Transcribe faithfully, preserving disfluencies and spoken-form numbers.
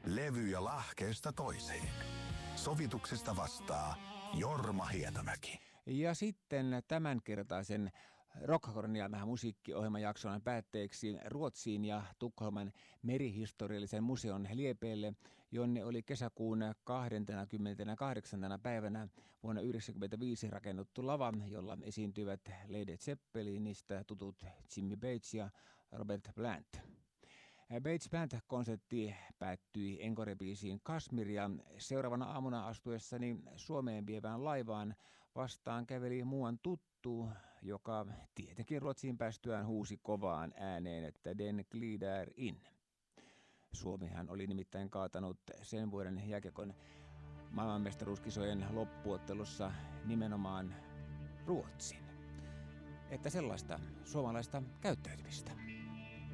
Levyjä lahkeesta toiseen. Sovituksesta vastaa Jorma Hietamäki. Ja sitten tämänkertaisen Rock-Hakoronia vähän musiikkiohjelmajakson päätteeksi Ruotsiin ja Tukholman merihistoriallisen museon liepeille, jonne oli kesäkuun kahdeskymmeneskahdeksas päivänä vuonna yhdeksänkymmentäviisi rakennettu lava, jolla esiintyivät Led Zeppelinistä tutut Jimmy Page ja Robert Plant. Page Band-konsertti päättyi encore-biisiin Kashmir ja seuraavana aamuna astuessani Suomeen vievään laivaan vastaan käveli muuan tuttu, joka tietenkin Ruotsiin päästyään huusi kovaan ääneen, että Den glider in. Suomihan oli nimittäin kaatanut sen vuoden jääkiekon maailmanmestaruuskisojen loppuottelussa nimenomaan Ruotsin. Että sellaista suomalaista käyttäytymistä.